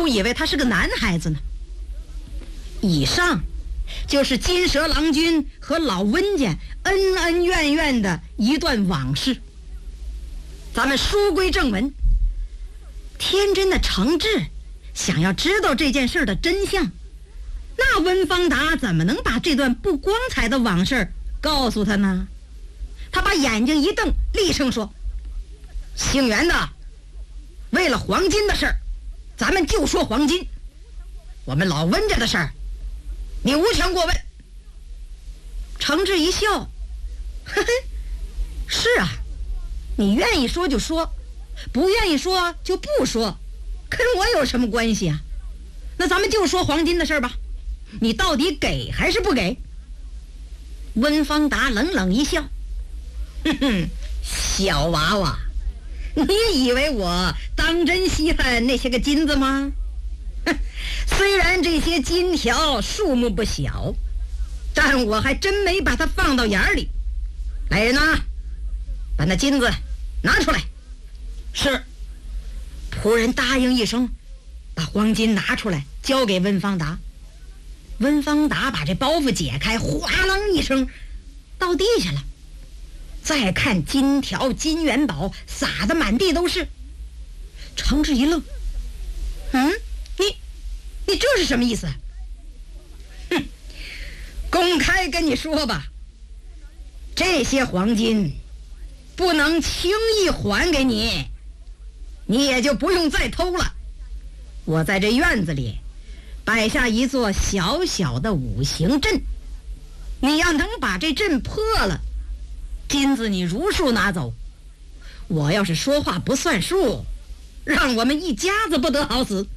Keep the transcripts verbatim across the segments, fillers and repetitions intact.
以为他是个男孩子呢。以上就是金蛇郎君和老温家恩恩怨怨的一段往事。咱们书归正文，天真的程志想要知道这件事的真相，那温方达怎么能把这段不光彩的往事告诉他呢？他把眼睛一瞪，厉声说：姓袁的，为了黄金的事儿，咱们就说黄金，我们老温家的事儿你无权过问。程志一笑，呵呵，是啊，你愿意说就说，不愿意说就不说，跟我有什么关系啊？那咱们就说黄金的事吧，你到底给还是不给？温方达冷冷一笑，哼哼，小娃娃，你以为我当真稀罕那些个金子吗？虽然这些金条数目不小，但我还真没把它放到眼里。来人呐，把那金子拿出来。是。仆人答应一声，把黄金拿出来交给温方达。温方达把这包袱解开，哗啷一声到地下了。再看金条金元宝撒得满地都是。程志一愣，嗯，你你这是什么意思？哼，公开跟你说吧，这些黄金不能轻易还给你，你也就不用再偷了。我在这院子里摆下一座小小的五行阵，你要能把这阵破了，金子你如数拿走。我要是说话不算数，让我们一家子不得好死。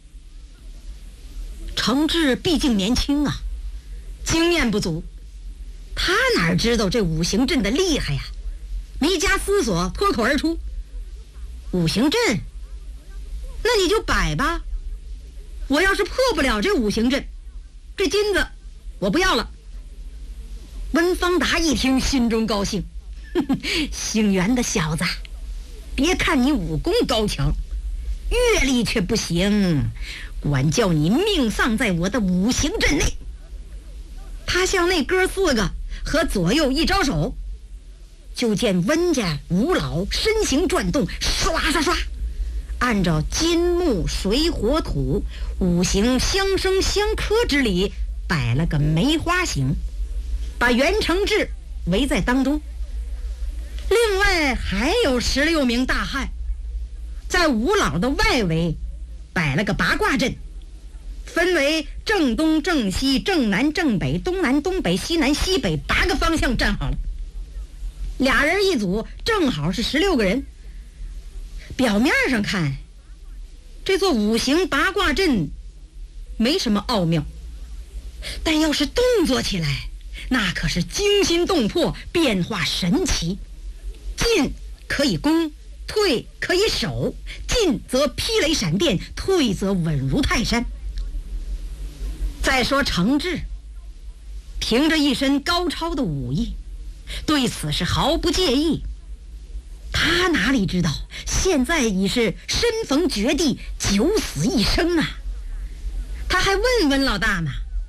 程志毕竟年轻啊，经验不足，他哪知道这五行阵的厉害呀？弥加思索，脱口而出：五行阵，那你就摆吧。我要是破不了这五行阵，这金子我不要了。温方达一听，心中高兴，呵呵，姓袁的小子，别看你武功高强，阅历却不行，管教你命丧在我的五行阵内。他向那哥四个和左右一招手，就见温家吴老身形转动，刷刷刷，按照金木水火土五行相生相克之理摆了个梅花形，把袁承志围在当中。另外还有十六名大汉在吴老的外围摆了个八卦阵，分为正东正西正南正北东南东北西南西北八个方向站好了。俩人一组，正好是十六个人。表面上看，这座五行八卦阵没什么奥妙，但要是动作起来，那可是惊心动魄，变化神奇。进可以攻，退可以守，进则霹雷闪电，退则稳如泰山。再说程志，凭着一身高超的武艺，对此是毫不介意。他哪里知道现在已是身逢绝地，九死一生啊！他还问温老大呢，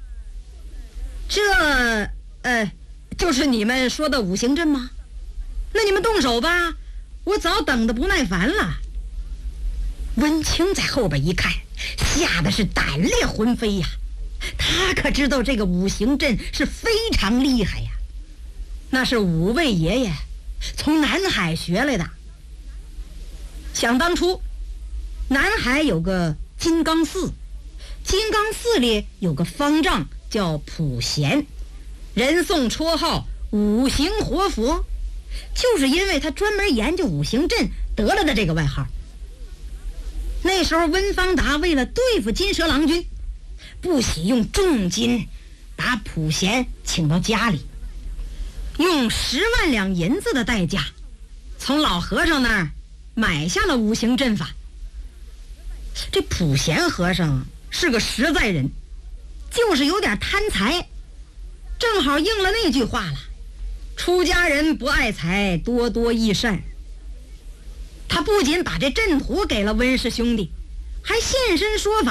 这呃就是你们说的五行阵吗？那你们动手吧，我早等得不耐烦了。温清在后边一看，吓得是胆裂魂飞呀！他可知道这个五行阵是非常厉害呀，那是五位爷爷从南海学来的。想当初南海有个金刚寺，金刚寺里有个方丈叫普贤，人送绰号五行活佛，就是因为他专门研究五行阵得了的这个外号。那时候温方达为了对付金蛇郎君，不惜用重金把普贤请到家里，用十万两银子的代价从老和尚那儿买下了五行阵法。这普贤和尚是个实在人，就是有点贪财，正好应了那句话了，出家人不爱财，多多益善。他不仅把这阵图给了温氏兄弟，还现身说法。